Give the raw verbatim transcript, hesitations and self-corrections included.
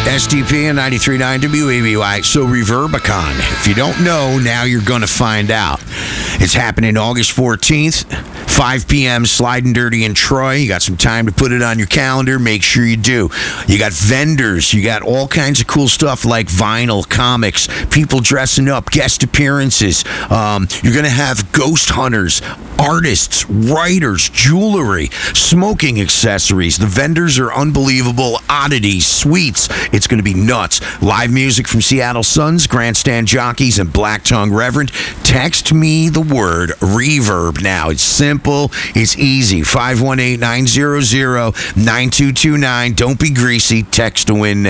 S D P and ninety-three point nine W A B Y. So Reverbicon, if you don't know, now you're going to find out. It's happening August fourteenth, five p.m., Sliding Dirty in Troy. You got some time to put it on your calendar. Make sure you do. You got vendors. You got all kinds of cool stuff like vinyl, comics, people dressing up, guest appearances. Um, you're going to have ghost hunters, artists, writers, jewelry, smoking accessories. The vendors are unbelievable. Oddities, sweets. It's going to be nuts. Live music from Seattle Suns, Grandstand Jockeys, and Black Tongue Reverend. Text me the word Reverb now. It's simple. It's easy. five one eight, nine zero zero, nine two two nine. Don't be greasy. Text to win now.